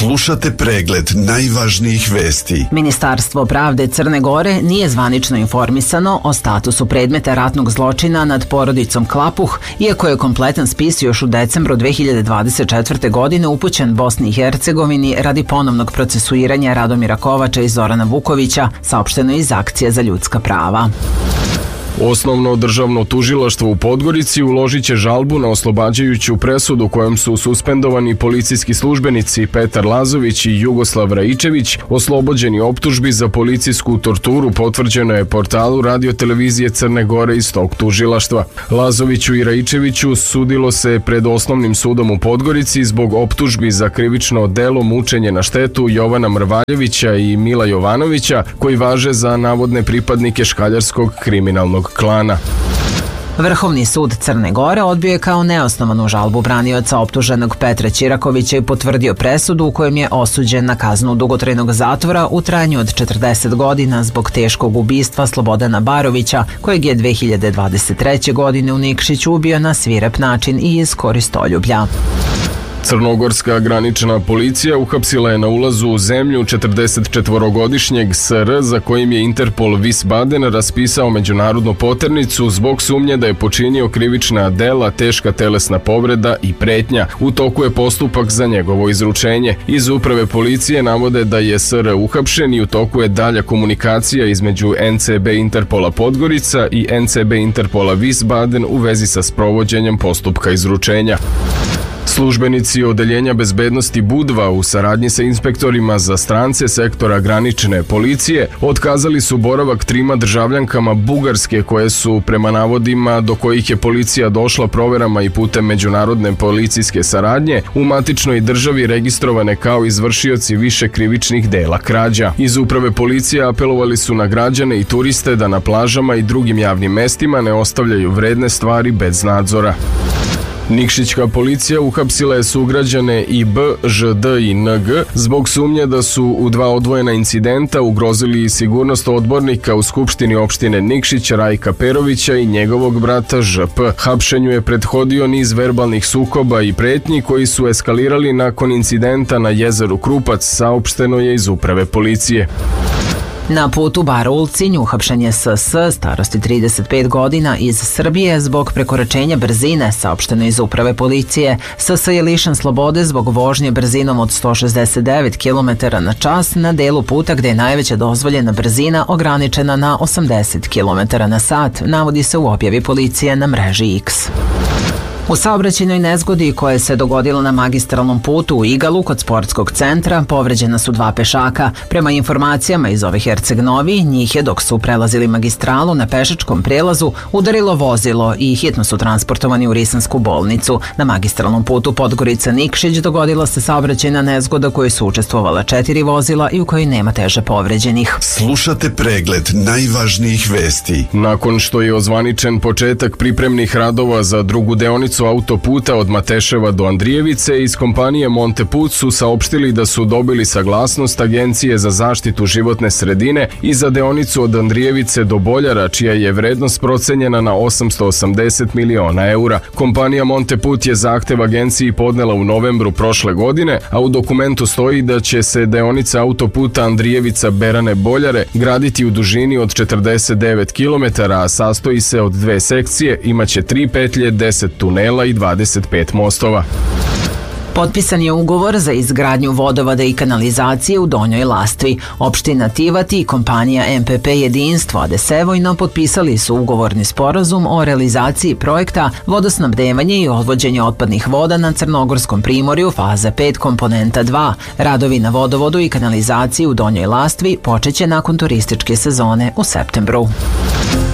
Slušate pregled najvažnijih vesti. Ministarstvo pravde Crne Gore nije zvanično informisano o statusu predmeta ratnog zločina nad porodicom Klapuh, iako je kompletan spis još u decembru 2024. godine upućen Bosni i Hercegovini radi ponovnog procesuiranja Radomira Kovača i Zorana Vukovića, saopšteno iz Akcije za ljudska prava. Osnovno državno tužilaštvo u Podgorici uložit će žalbu na oslobađajuću presudu kojom su suspendovani policijski službenici Petar Lazović i Jugoslav Raičević, oslobođeni optužbi za policijsku torturu, potvrđeno je portalu Radio-televizije Crne Gore iz tog tužilaštva. Lazoviću i Raičeviću sudilo se pred Osnovnim sudom u Podgorici zbog optužbi za krivično delo mučenje na štetu Jovana Mrvaljevića i Mila Jovanovića, koji važe za navodne pripadnike škaljarskog kriminalnog klana. Vrhovni sud Crne Gore odbio je kao neosnovanu žalbu branioca optuženog Petra Ćirakovića i potvrdio presudu u kojem je osuđen na kaznu dugotrajnog zatvora u trajanju od 40 godina zbog teškog ubistva Slobodana Barovića, kojeg je 2023. godine u Nikšiću ubio na svirep način i iz koristoljublja. Crnogorska granična policija uhapsila je na ulazu u zemlju 44-godišnjeg SR za kojim je Interpol Wiesbaden raspisao međunarodnu poternicu zbog sumnje da je počinio krivična dela, teška telesna povreda i pretnja. U toku je postupak za njegovo izručenje. Iz uprave policije navode da je SR uhapšen i u toku je dalja komunikacija između NCB Interpola Podgorica i NCB Interpola Wiesbaden u vezi sa sprovođenjem postupka izručenja. Službenici Odeljenja bezbednosti Budva u saradnji sa inspektorima za strance sektora granične policije otkazali su boravak trima državljankama Bugarske koje su, prema navodima do kojih je policija došla proverama i putem međunarodne policijske saradnje, u matičnoj državi registrovane kao izvršioci više krivičnih dela krađa. Iz uprave policije apelovali su na građane i turiste da na plažama i drugim javnim mestima ne ostavljaju vredne stvari bez nadzora. Nikšićka policija uhapsila je sugrađane IB, ŽD i NG zbog sumnje da su u dva odvojena incidenta ugrozili sigurnost odbornika u Skupštini opštine Nikšić Rajka Perovića i njegovog brata ŽP. Hapšenju je prethodio niz verbalnih sukoba i pretnji koji su eskalirali nakon incidenta na jezeru Krupac, saopšteno je iz uprave policije. Na putu Bar Ulcinj uhapšen je SS starosti 35 godina iz Srbije zbog prekoračenja brzine, saopšteno iz uprave policije. SS je lišen slobode zbog vožnje brzinom od 169 km na čas na delu puta gde je najveća dozvoljena brzina ograničena na 80 km na sat, navodi se u objavi policije na mreži X. U saobraćajnoj nezgodi koja se dogodila na magistralnom putu u Igalu kod sportskog centra povređena su dva pešaka. Prema informacijama iz ove Herceg-Novi, njih je dok su prelazili magistralu na pešačkom prelazu udarilo vozilo i hitno su transportovani u Risansku bolnicu. Na magistralnom putu Podgorica-Nikšić dogodila se saobraćajna nezgoda koju su učestvovala 4 vozila i u kojoj nema teže povređenih. Slušate pregled najvažnijih vesti. Nakon što je ozvaničen početak pripremnih radova za drugu deonicu autoputa od Mateševa do Andrijevice, iz kompanije Monteput su saopštili da su dobili saglasnost Agencije za zaštitu životne sredine i za deonicu od Andrijevice do Boljara, čija je vrednost procenjena na 880 miliona eura. Kompanija Monteput je zahtev agenciji podnela u novembru prošle godine, a u dokumentu stoji da će se deonica autoputa Andrijevica-Berane-Boljare graditi u dužini od 49 km, a sastoji se od 2 sekcije, imaće 3 petlje, 10 tunela i 25 mostova. Potpisan je ugovor za izgradnju vodovada i kanalizacije u Donjoj Lastvi. Opština Tivati i kompanija MPP Jedinstvo AD Sevojno potpisali su ugovorni sporazum o realizaciji projekta vodosnabdevanje i odvođenje otpadnih voda na Crnogorskom primorju faza 5 komponenta 2. Radovi na vodovodu i kanalizaciji u Donjoj Lastvi počeće nakon turističke sezone u septembru.